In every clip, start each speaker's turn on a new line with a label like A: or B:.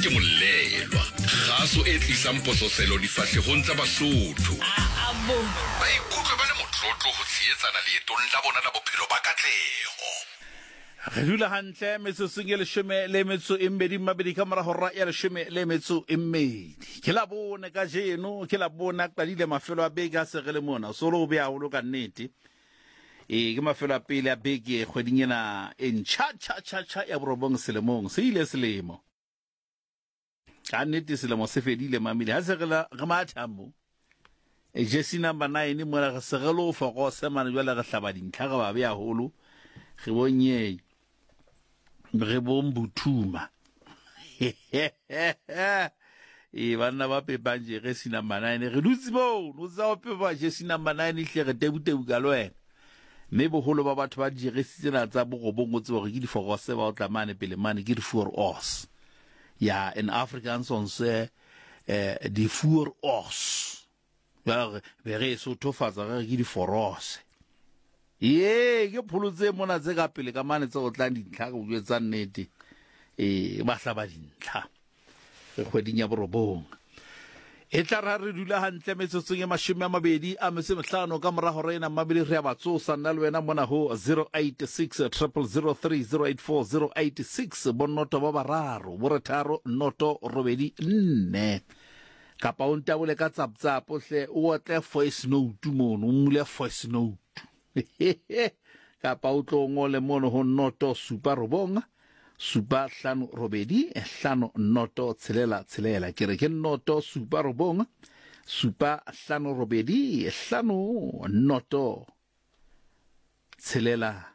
A: ke molelwa gaso e tlisang pososelo difahlegong tsa basotho ba ikutlwe ba le motlotlo go tsheetsana leetong la bona la bophelo ba katlego.
B: Re dula hantle metsotso e leshome le metso e mmedi mabedi ka morago ra ya leshome le metso e mmedi. Ke la bone ka jeno, ke la bona qadile mafelo a beke a segele mona solo o be haholo ka nnete. Ke mafelo a pele a beke kgweding ena e ntšha ya borobong selemong se ile selemo. Ka nnete selemo se fedile mamedi ha segela re mathamo. Jersey number 9 mona re segelo fa go semana jwa le re hlaba dintlha ga ba be haholo. Re bonye re bombuthuma banna ba pepa nje re sina manane re dutse bo no tsa o pepa je sina manane hle re tebuteu ka le wena mme boholo ba batho ba di resitsena tsa bogobongo tse gore ke di forose ba o tlamane pele mane ke di for os ya in Afrikaans ons di for os ya be re so tofatsa re ke di forose. Ke pholotse mona tse ka pele ka mane tse go tlang dintlha go jwetsa nnete ba hlaba dintlha re kgweding ya borobong e tla re dula hantle metsotsong ya 25 ka morago re ena mabedi re ya batsosa nna le wena mona ho 086 0003084 086 bonnoto ba bararo boretharo noto robedi nne kapa o ntabole ka tsaptsapo hle o otle voice note mono o mule voice note kapa o tlo ngole mono ho noto supa robonga supa hlano robedi hlano noto tshelela ke re ke noto supa robonga supa hlano robedi hlano noto tshelela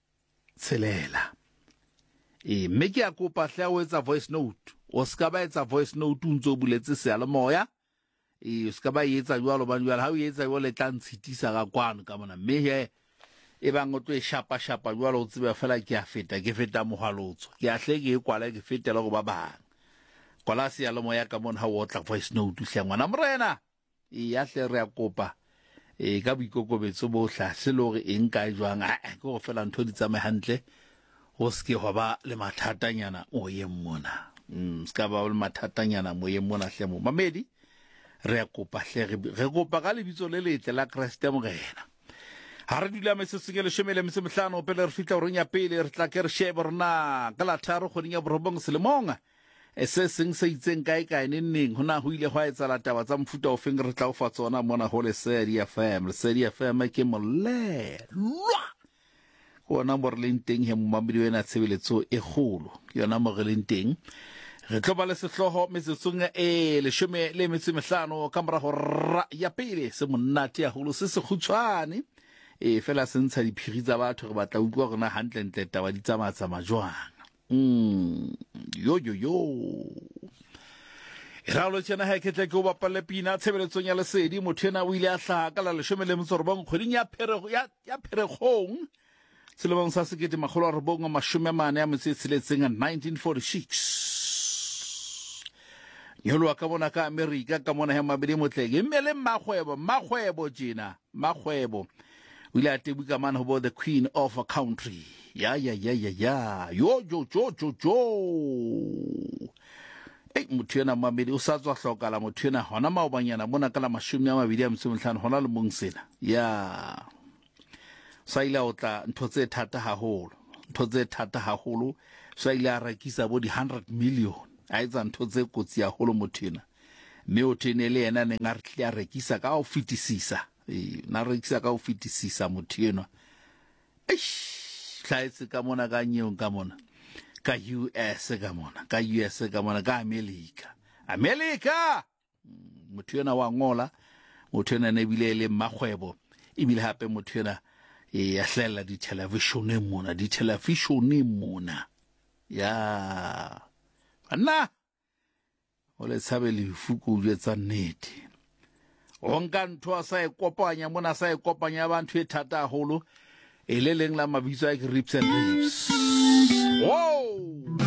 B: mme ke a kopa hle o etsa voice note o ska ba etsa voice note o ntse o buletse sealemoya o ska ba etsa jwalo ba jwalo ha o etsa jwalo tla ntshitisa ka kwano ka mona mme he e bang o tlo e shapa jwalo o tsebe fela ke a feta mohalotso ke a hle ke kwala ke fetela go ba bang kwala sealemoya ka mona ha o tla voice note hle ngwana morena ya hle re a kopa ka boikokobetso bo hlase le gore eng ka jwang ke go fela ntho di tsame hantle go ske go ba le mathatanyana o ye mona ska ba le mathatanyana mo ye mona hle mo mamedi re a kopa hle re kopa ka lebitso le letle la Kriste mogena ha re dula metsotso e leshome le metso e mehlano pele re fitla o reng ya pele re tla ke re shebe rena ka la tharo kgweding ya borobong selemong se seng se itseng kae neng hona ho ile go etsa la taba tsa mfuta o feng re tla o fa tsona mona ho Lesedi FM ke molelwa gona mo re leng teng he mmamedi wena tshebeletso e kgolo yona mo re leng teng re tlo ba le sehloho metsotsong e leshome le metso e mehlano ka morago ya pele se monate haholo se sekgutshwane fela se ntsha diphiri tsa batho re batla utlwa rona hantle ntle taba di tsamaya majwang yo ra lo tsena ha ke tla ke o bapala pina tshebeletsong ya Lesedi motho ena o ile a hlaha ka la leshome le metso robong kgweding ya Pherekgong selemong sa 1946 nyolwa ka bona ka America ka mona he mabedi motleke mmele magwebo jena magwebo o ile a tebuka man ho the queen of a country ya yo motho ena mamedi o sa tswa hlokala motho ena hona maobanyana mona ka la 25 hona le mong sena ya sa ile o tla ntho tse thata haholo sa ile a rekisa bo di 100 million a etsa ntho tse kotsi haholo motho ena mme o tenele yena ne nga re rekisa ka o fitisisa na rekisa ka o fitisisa motho ena hlaetse ka mona ka nyeong ka mona ka US ka mona ka America motho ena wa ngola motho ena ne bile le magwebo ebile hape motho ena ya hlela di television mona ya ana o le tshabele fuku jetsa nnete o nka ntho a sa e kopanya mona sa e kopanya abantu e thata haholo e le leng la mabitso a ke rips and rips wow